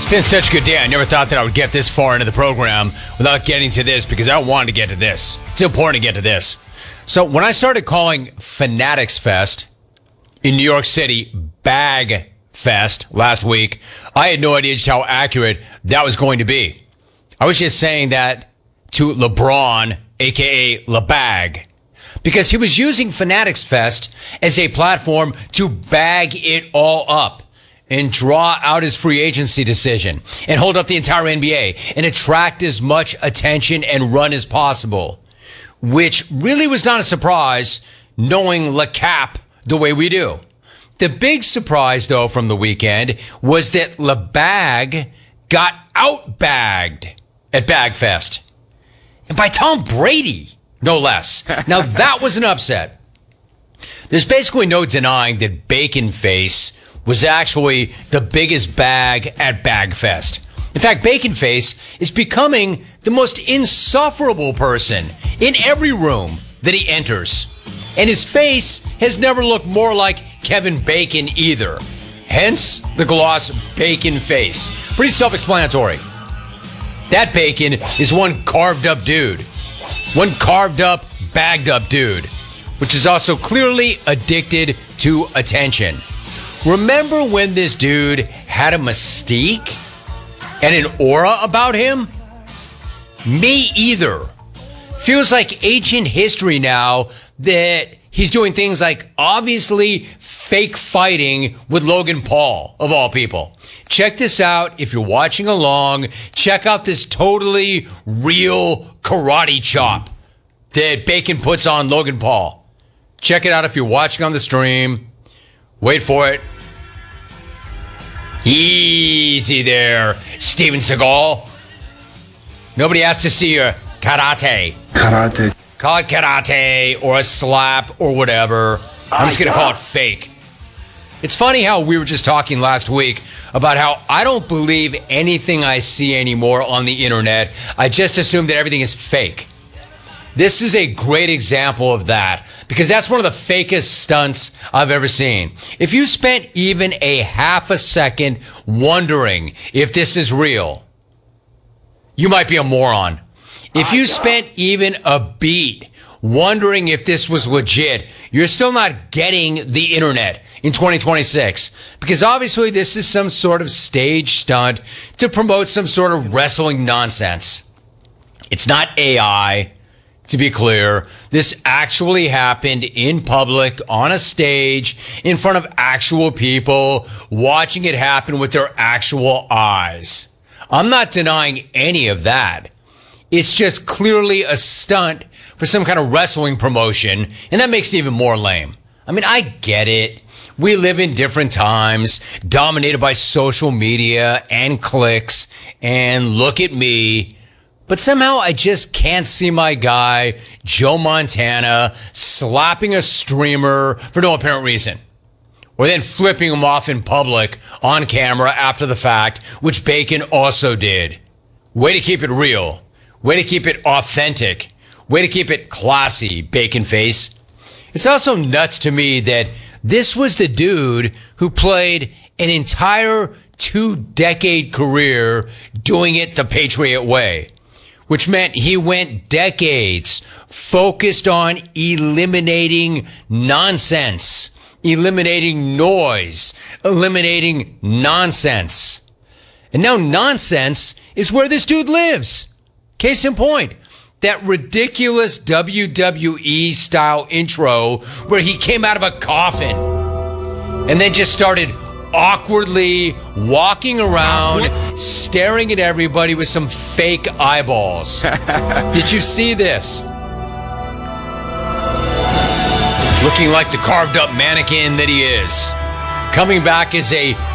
It's been such a good day. I never thought that I would get this far into the program without getting to this because I wanted to get to this. It's important to get to this. So when I started calling Fanatics Fest in New York City Bag Fest last week, I had no idea just how accurate that was going to be. I was just saying that to LeBron, a.k.a. LeBag, because he was using Fanatics Fest as a platform to bag it all up and draw out his free agency decision and hold up the entire NBA and attract as much attention and run as possible, which really was not a surprise knowing LeCap the way we do. The big surprise, though, from the weekend was that LeBag got outbagged at Bagfest. And by Tom Brady, no less. Now, that was an upset. There's basically no denying that Bacon Face was actually the biggest bag at Bagfest. In fact, Bacon Face is becoming the most insufferable person in every room that he enters. And his face has never looked more like Kevin Bacon either. Hence the gloss Bacon Face. Pretty self-explanatory. That Bacon is one carved up dude. One carved up, bagged up dude. Which is also clearly addicted to attention. Remember when this dude had a mystique and an aura about him? Me either. Feels like ancient history now that he's doing things like obviously fake fighting with Logan Paul, of all people. Check this out if you're watching along. Check out this totally real karate chop that Bacon puts on Logan Paul. Check it out if you're watching on the stream. Wait for it. Easy there, Steven Seagal. Nobody has to see your karate. Karate. Call it karate or a slap or whatever. I'm just going to call it fake. It's funny how we were just talking last week about how I don't believe anything I see anymore on the internet. I just assume that everything is fake. This is a great example of that because that's one of the fakest stunts I've ever seen. If you spent even a half a second wondering if this is real, you might be a moron. If you spent even a beat wondering if this was legit, you're still not getting the internet in 2026 because obviously this is some sort of stage stunt to promote some sort of wrestling nonsense. It's not AI. To be clear, this actually happened in public, on a stage, in front of actual people, watching it happen with their actual eyes. I'm not denying any of that. It's just clearly a stunt for some kind of wrestling promotion, and that makes it even more lame. I mean, I get it. We live in different times, dominated by social media and clicks, and look at me. But somehow I just can't see my guy, Joe Montana, slapping a streamer for no apparent reason. Or then flipping him off in public on camera after the fact, which Bacon also did. Way to keep it real. Way to keep it authentic. Way to keep it classy, Bacon Face. It's also nuts to me that this was the dude who played an entire 2-decade career doing it the Patriot way. Which meant he went decades focused on eliminating nonsense, eliminating noise, eliminating nonsense. And now nonsense is where this dude lives. Case in point, that ridiculous WWE style intro where he came out of a coffin and then just started awkwardly walking around, staring at everybody with some fake eyeballs. Did you see this? Looking like the carved up mannequin that he is. Coming back as a